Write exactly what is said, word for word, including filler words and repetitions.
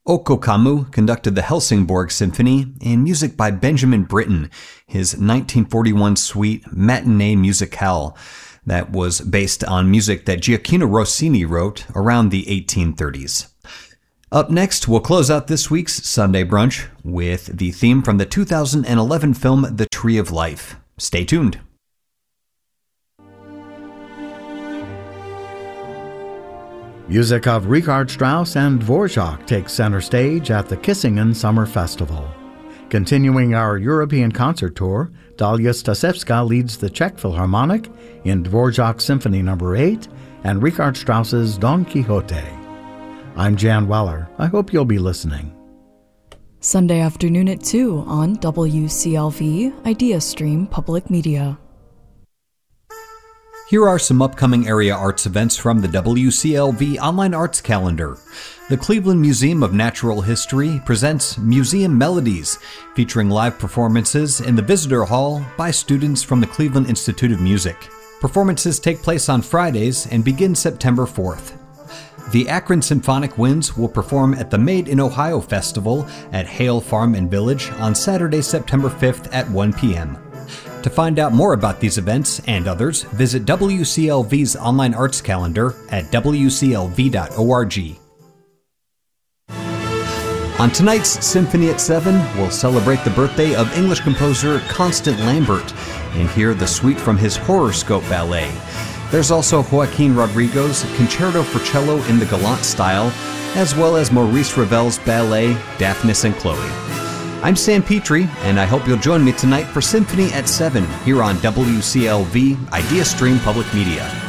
Okko Kammu conducted the Helsingborg Symphony, and music by Benjamin Britten, his nineteen forty-one suite Matinée Musicale that was based on music that Gioacchino Rossini wrote around the eighteen thirties. Up next, we'll close out this week's Sunday Brunch with the theme from the two thousand eleven film The Tree of Life. Stay tuned. Music of Richard Strauss and Dvorak takes center stage at the Kissingen Summer Festival. Continuing our European concert tour, Dalia Stasevska leads the Czech Philharmonic in Dvorak's Symphony Number eight and Richard Strauss's Don Quixote. I'm Jan Weller. I hope you'll be listening. Sunday afternoon at two on W C L V Idea Stream Public Media. Here are some upcoming area arts events from the W C L V Online Arts Calendar. The Cleveland Museum of Natural History presents Museum Melodies, featuring live performances in the Visitor Hall by students from the Cleveland Institute of Music. Performances take place on Fridays and begin September fourth. The Akron Symphonic Winds will perform at the Made in Ohio Festival at Hale Farm and Village on Saturday, September fifth at one p.m. To find out more about these events and others, visit W C L V's online arts calendar at w c l v dot org. On tonight's Symphony at seven, we'll celebrate the birthday of English composer Constant Lambert and hear the suite from his Horoscope Ballet. There's also Joaquin Rodrigo's Concerto for Cello in the Galant style, as well as Maurice Ravel's ballet Daphnis and Chloe. I'm Sam Petrie, and I hope you'll join me tonight for Symphony at seven here on W C L V Idea Stream Public Media.